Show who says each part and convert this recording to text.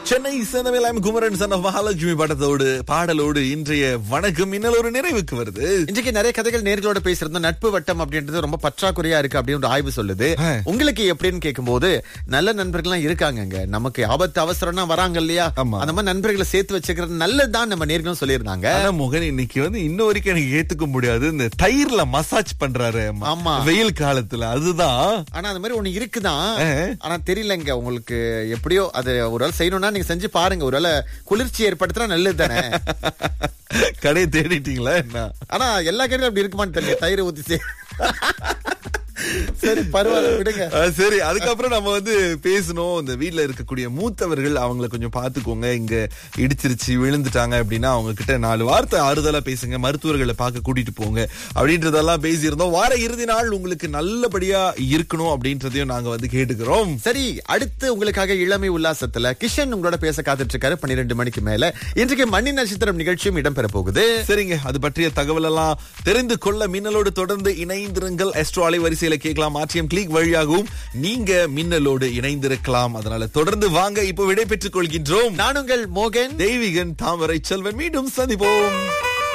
Speaker 1: Chennai சேனவேலாம் Kumaran son of Mahalakshmi பாடலோடு இன்றைய வணக்கம் இன்னும் ஒரு நிறைவுக்கு வருது.
Speaker 2: இன்றைக்கு நிறைய கதைகள் நேர்களோட பேசுறது நட்பு வட்டம் அப்படின்றது ரொம்ப பற்றாக்குறையா இருக்கு அப்படின்னு ஒரு ஆய்வு சொல்லுது. உங்களுக்கு எப்படின்னு கேட்கும்போது நல்ல நண்பர்கள்லாம் இருக்காங்க, நமக்கு ஆபத்து அவசரம்னா வராங்க இல்லையா, அந்த மாதிரி நண்பர்களை சேர்த்து வச்சுக்கிறது நல்லதுதான் நம்ம நேர்களும் சொல்லியிருந்தாங்க.
Speaker 1: ஆனா முகன் இன்னைக்கு இன்ன வரைக்கும் எனக்கு ஏத்துக்க முடியாது, இந்த தயிர்ல மசாஜ் பண்றாரு
Speaker 2: ஆமா
Speaker 1: வெயில் காலத்துல, அதுதான்.
Speaker 2: ஆனா அந்த மாதிரி ஒண்ணு இருக்குதான், ஆனா தெரியலங்க உங்களுக்கு எப்படியோ அது ஒரு செய்யணும்னா நீங்க செஞ்சு பாருங்க, ஒருவேளை குளிர்ச்சி ஏற்படுத்தினா நல்லது தானே.
Speaker 1: கடையை தேடிட்டீங்களா என்ன?
Speaker 2: ஆனா எல்லா கடையிலும் அப்படி இருக்குமான்னு தெரியல, தயிர் ஊத்தி சரி பரவாயில்ல விடுங்க.
Speaker 1: சரி, அதுக்கப்புறம் நம்ம பேசணும். இந்த வீட்டுல இருக்கக்கூடிய மூத்தவர்கள் அவங்கள கொஞ்சம் பாத்துக்கோங்க, இங்க இடிச்சிருச்சு விழுந்துட்டாங்க அப்படின்னா அவங்க கிட்ட 4 வார்த்தை ஆறுதலா பேசுங்க, மருத்துவர்களை பார்க்க கூட்டிட்டு போங்க அப்படின்றதெல்லாம் பேசியிருந்தோம். வார இறுதி நாள் உங்களுக்கு நல்லபடியா இருக்கணும் அப்படின்றதையும் நாங்க கேட்டுக்கிறோம்.
Speaker 2: சரி, அடுத்து உங்களுக்காக இளமை உல்லாசத்துல கிஷன் உங்களோட பேச காத்துட்டு இருக்காரு 12 மணிக்கு மேல. இன்றைக்கு மணி நட்சத்திரம் நிகழ்ச்சியும் இடம்பெற போகுது.
Speaker 1: சரிங்க, அது பற்றிய தகவல் எல்லாம் தெரிந்து கொள்ள மின்னலோடு தொடர்ந்து இணைந்திருங்கள். எஸ்ட்ரோ அலைவரிசையில கேட்கலாம், ஆர்டிஎம் கிளிக் வழியாகவும் நீங்க மின்னலோடு இணைந்திருக்கலாம். அதனால தொடர்ந்து வாங்க. இப்போ விடை பெற்றுக் கொள்கின்றோம்.
Speaker 2: நான் உங்கள் மோகன்,
Speaker 1: தெய்வீகன், தாமரை செல்வன். மீண்டும் சந்திப்போம்.